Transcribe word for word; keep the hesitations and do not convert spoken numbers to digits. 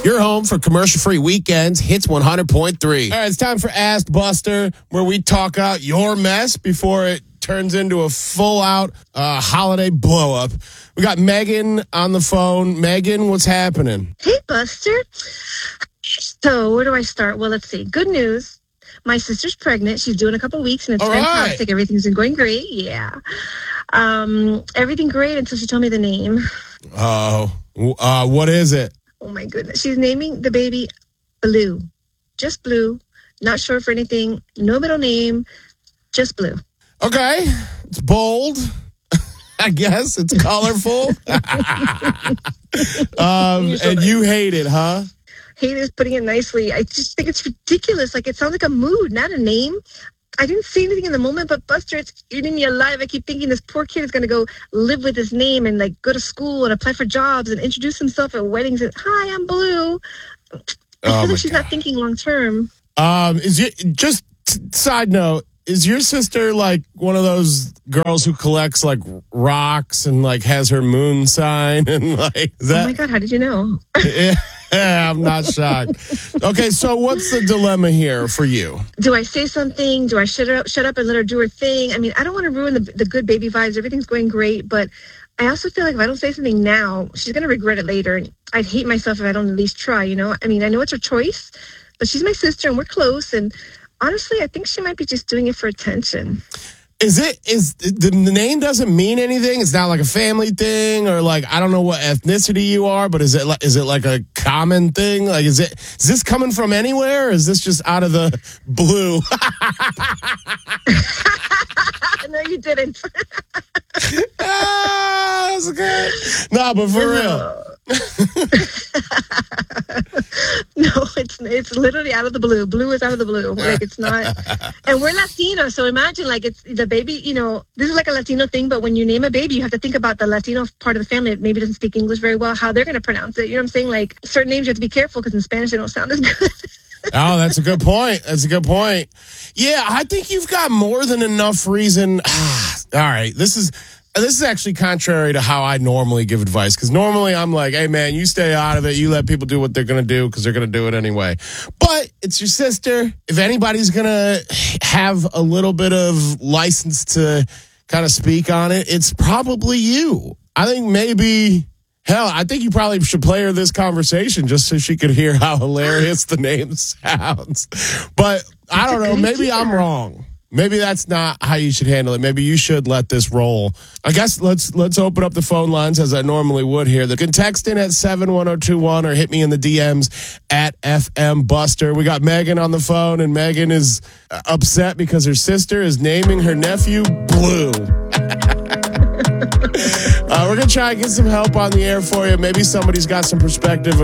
You're home for commercial-free weekends, Hits one hundred point three. All right, it's time for Ask Buster, where we talk out your mess before it turns into a full-out uh, holiday blow-up. We got Megan on the phone. Megan, what's happening? Hey, Buster. So where do I start? Well, let's see. Good news. My sister's pregnant. She's due in a couple weeks, and it's All fantastic. right. Everything's been going great. Yeah. Um, everything great until she told me the name. Oh, uh, what is it? Oh, my goodness. She's naming the baby Blue. Just Blue. Not sure for anything. No middle name. Just Blue. Okay. It's bold. I guess it's colorful. um, and you hate it, huh? Hate is putting it nicely. I just think it's ridiculous. Like, it sounds like a mood, not a name. I didn't see anything in the moment, but Buster, it's eating me alive. I keep thinking this poor kid is going to go live with his name and, like, go to school and apply for jobs and introduce himself at weddings and, hi, I'm Blue. I feel Oh, my like she's God. not thinking long term. Um, is you just t- side note? Is your sister like one of those girls who collects like rocks and like has her moon sign and like is Oh, my that? God, how did you know? Yeah, I'm not shocked. Okay, so what's the dilemma here for you? Do I say something? Do I shut up, shut up and let her do her thing? I mean, I don't want to ruin the, the good baby vibes. Everything's going great, but I also feel like if I don't say something now, she's going to regret it later. And I'd hate myself if I don't at least try, you know? I mean, I know it's her choice, but she's my sister and we're close. And honestly, I think she might be just doing it for attention. Is it is the, the name doesn't mean anything? It's not like a family thing or like I don't know what ethnicity you are, but is it like, is it like a common thing? Like is it is this coming from anywhere or is this just out of the blue? No, you didn't. Ah, that's good. No, but for real. No, it's it's literally out of the blue. Blue is out of the blue. Like it's not. And we're Latino, so imagine like it's the baby. You know, this is like a Latino thing. But when you name a baby, you have to think about the Latino part of the family that maybe doesn't speak English very well, how they're going to pronounce it. You know what I'm saying? Like certain names you have to be careful because in Spanish they don't sound as good. Oh, that's a good point. That's a good point. Yeah, I think you've got more than enough reason. All right, this is this is actually contrary to how I normally give advice because normally I'm like, hey, man, you stay out of it. You let people do what they're going to do because they're going to do it anyway. But it's your sister. If anybody's going to have a little bit of license to kind of speak on it, it's probably you. I think maybe... Hell, I think you probably should play her this conversation just so she could hear how hilarious the name sounds. But I don't know. Maybe I'm wrong. Maybe that's not how you should handle it. Maybe you should let this roll. I guess let's let's open up the phone lines as I normally would here. You can text in at seven one zero two one or hit me in the D Ms at F M Buster. We got Megan on the phone, and Megan is upset because her sister is naming her nephew Blue. Uh, we're going to try and get some help on the air for you. Maybe somebody's got some perspective